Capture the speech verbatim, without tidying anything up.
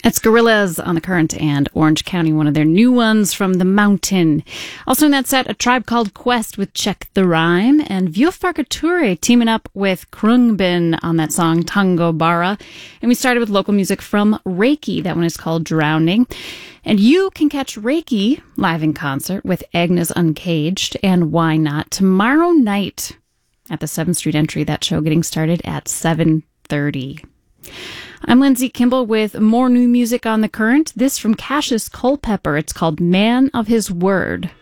It's Gorillaz on the Current and Orange County, one of their new ones from the mountain. Also in that set, A Tribe Called Quest with Check the Rhyme, and Vieux Farkature teaming up with Krungbin on that song Tango Bara. And we started with local music from Reiki. That one is called Drowning. And you can catch Reiki live in concert with Agnes Uncaged and Why Not tomorrow night at the seventh Street Entry. That show getting started at seven thirty. I'm Lindsay Kimball with more new music on the Current. This from Cassius Culpepper. It's called Man of His Word.